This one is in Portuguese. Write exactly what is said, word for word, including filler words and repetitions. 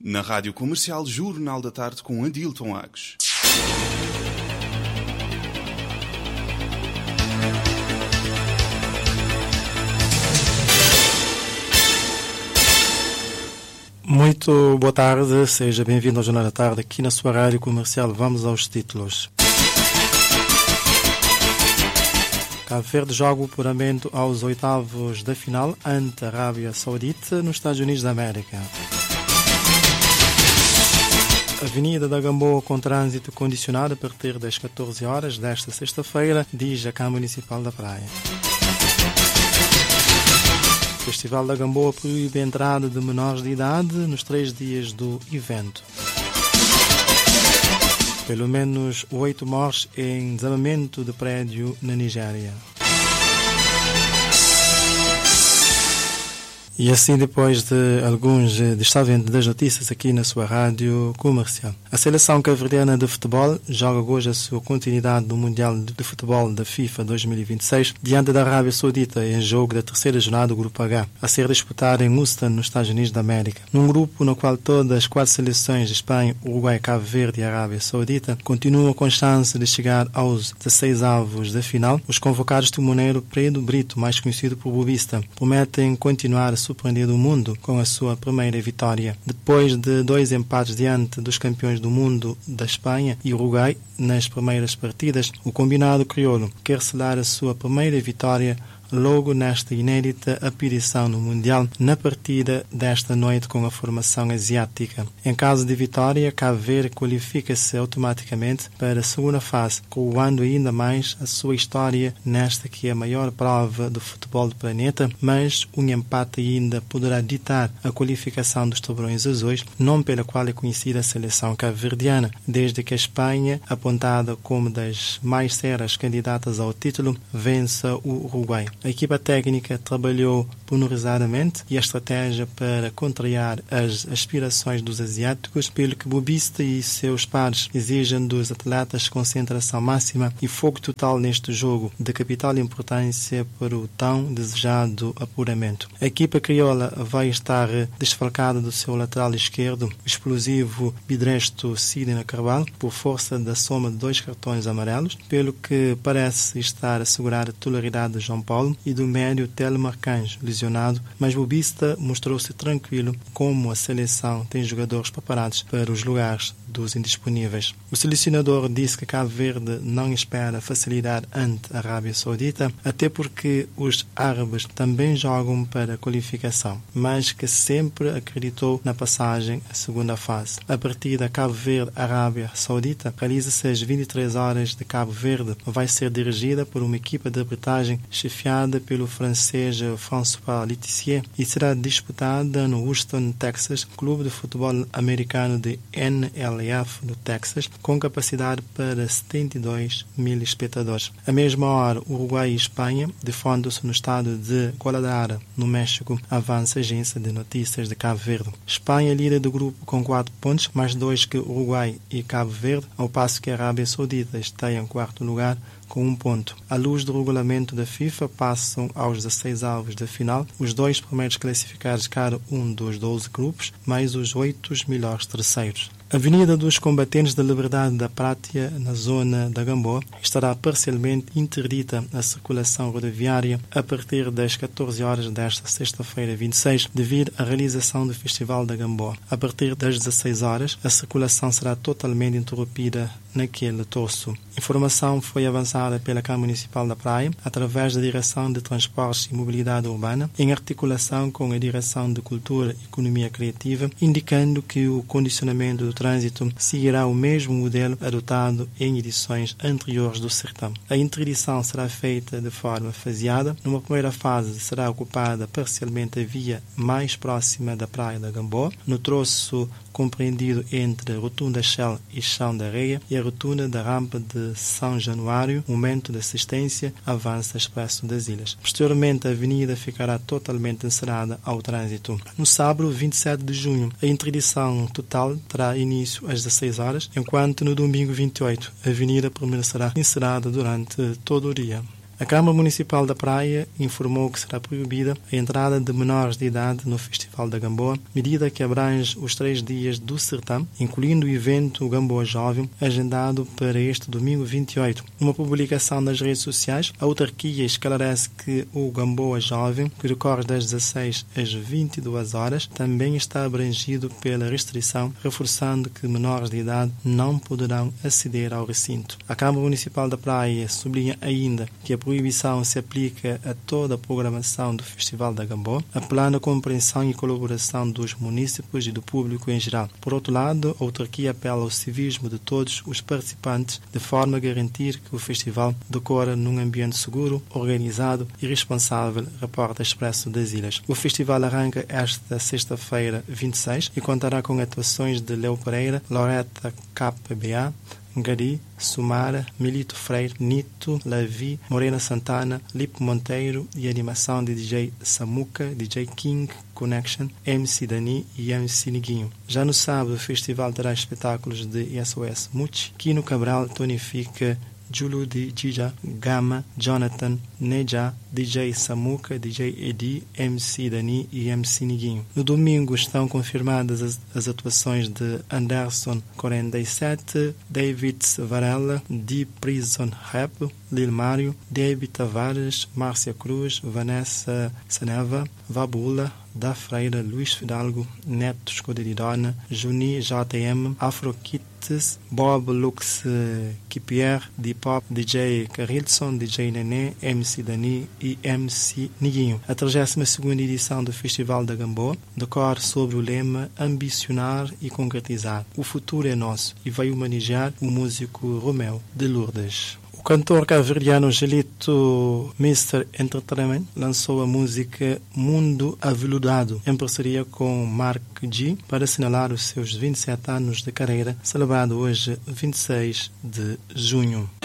Na Rádio Comercial, Jornal da Tarde com Adilton Agues. Muito boa tarde, seja bem-vindo ao Jornal da Tarde aqui na sua Rádio Comercial. Vamos aos títulos. Cabo Verde joga o apuramento aos oitavos da final ante a Arábia Saudita nos Estados Unidos da América. Avenida da Gamboa com trânsito condicionado a partir das catorze horas desta sexta-feira, diz a Câmara Municipal da Praia. O Festival da Gamboa proíbe a entrada de menores de idade nos três dias do evento. Pelo menos oito mortes em desabamento de prédio na Nigéria. E assim, depois de alguns destaques das notícias aqui na sua Rádio Comercial. A seleção cabo-verdiana de futebol joga hoje a sua continuidade no Mundial de Futebol da FIFA dois mil e vinte e seis diante da Arábia Saudita em jogo da terceira jornada do Grupo H, a ser disputado em Houston, nos Estados Unidos da América. Num grupo no qual todas as quatro seleções, Espanha, Uruguai, Cabo Verde e Arábia Saudita, continuam com chance de chegar aos dezesseis avos da final, os convocados timoneiro Pedro Brito, mais conhecido por Bobista, prometem continuar a surpreender o mundo com a sua primeira vitória. Depois de dois empates diante dos campeões do mundo da Espanha e Uruguai nas primeiras partidas, o combinado crioulo quer selar a sua primeira vitória logo nesta inédita aparição no Mundial na partida desta noite com a formação asiática. Em caso de vitória, Cabo Verde qualifica-se automaticamente para a segunda fase, coroando ainda mais a sua história nesta que é a maior prova do futebol do planeta, mas um empate ainda poderá ditar a qualificação dos Tubarões Azuis, nome pela qual é conhecida a seleção cabo-verdiana, desde que a Espanha, apontada como das mais sérias candidatas ao título, vença o Uruguai. A equipa técnica trabalhou pormenorizadamente e a estratégia para contrariar as aspirações dos asiáticos, pelo que Bobista e seus pares exigem dos atletas concentração máxima e foco total neste jogo, de capital importância para o tão desejado apuramento. A equipa crioula vai estar desfalcada do seu lateral esquerdo, o explosivo bidresto Sidney Carvalho, por força da soma de dois cartões amarelos, pelo que parece estar a assegurar a titularidade de João Paulo e do médio Telmo Arcanjo, lesionado, mas Bobista mostrou-se tranquilo como a seleção tem jogadores preparados para os lugares dos indisponíveis. O selecionador disse que Cabo Verde não espera facilidade ante a Arábia Saudita, até porque os árabes também jogam para a qualificação, mas que sempre acreditou na passagem à segunda fase. A partida Cabo Verde-Arábia Saudita realiza-se às vinte e três horas de Cabo Verde. Vai ser dirigida por uma equipa de arbitragem chefiada pelo francês François Letizier e será disputada no Houston, Texas, clube de futebol americano de N L F do Texas, com capacidade para setenta e dois mil espectadores. À mesma hora, Uruguai e Espanha defondem-se no estado de Guadalajara, no México, avança a agência de notícias de Cabo Verde. Espanha líder do grupo com quatro pontos, mais dois que Uruguai e Cabo Verde, ao passo que a Arábia Saudita está em quarto lugar, com um ponto. À luz do regulamento da FIFA, passam aos dezesseis avos da final os dois primeiros classificados cada um dos doze grupos, mais os oito melhores terceiros. A Avenida dos Combatentes da Liberdade da Pátria, na zona da Gamboa, estará parcialmente interdita à circulação rodoviária a partir das catorze horas desta sexta-feira vinte e seis, devido à realização do Festival da Gamboa. A partir das dezesseis horas, a circulação será totalmente interrompida naquele torso. Informação foi avançada pela Câmara Municipal da Praia, através da Direção de Transportes e Mobilidade Urbana, em articulação com a Direção de Cultura e Economia Criativa, indicando que o condicionamento do trânsito seguirá o mesmo modelo adotado em edições anteriores do certame. A interdição será feita de forma faseada. Numa primeira fase será ocupada parcialmente a via mais próxima da Praia da Gamboa, no troço compreendido entre a Rotunda Shell e Chão da Areia e a rotunda da rampa de São Januário, momento de assistência, avança expresso das ilhas. Posteriormente, a avenida ficará totalmente encerrada ao trânsito. No sábado, vinte e sete de junho, a interdição total terá início às dezesseis horas, enquanto no domingo vinte e oito, a avenida permanecerá encerrada durante todo o dia. A Câmara Municipal da Praia informou que será proibida a entrada de menores de idade no Festival da Gamboa, medida que abrange os três dias do certame, incluindo o evento Gamboa Jovem, agendado para este domingo vinte e oito. Numa publicação nas redes sociais, a autarquia esclarece que o Gamboa Jovem, que decorre das dezasseis às vinte e duas horas, também está abrangido pela restrição, reforçando que menores de idade não poderão aceder ao recinto. A Câmara Municipal da Praia sublinha ainda que a proibição se aplica a toda a programação do Festival da Gamboa, apelando à compreensão e colaboração dos munícipes e do público em geral. Por outro lado, a autarquia apela ao civismo de todos os participantes, de forma a garantir que o festival decorra num ambiente seguro, organizado e responsável, reporta Expresso das Ilhas. O festival arranca esta sexta-feira, vinte e seis, e contará com atuações de Leo Pereira, Loreta K B A, Gari, Sumara, Milito Freire, Nito, Lavi, Morena Santana, Lipo Monteiro e animação de D J Samuca, D J King, Connection, M C Dani e M C Niguinho. Já no sábado, o festival terá espetáculos de S O S Muchi, Kino Cabral, Tonifica, Julu de Gija, Gama, Jonathan, Neja, D J Samuca, D J Edi, M C Dani e M C Niguinho. No domingo estão confirmadas as, as atuações de Anderson quarenta e sete, David Varela, The Prison Rap, Lil Mário, Debbie Tavares, Márcia Cruz, Vanessa Saneva, Vabula, Da Freira, Luís Fidalgo, Neto Escoderidona, Juni J M, Afro Kids, Bob Lux Kipier, D-Pop, D J Carilson, D J Nené, M C Dani e M C Niguinho. A trigésima segunda edição do Festival da Gamboa decorre sobre o lema Ambicionar e Concretizar. O futuro é nosso e vai homenagear o músico Romeu de Lourdes. O cantor cabo-verdiano Gelito mister Entertainment lançou a música Mundo Aveludado em parceria com Mark G para assinalar os seus vinte e sete anos de carreira, celebrado hoje vinte e seis de junho.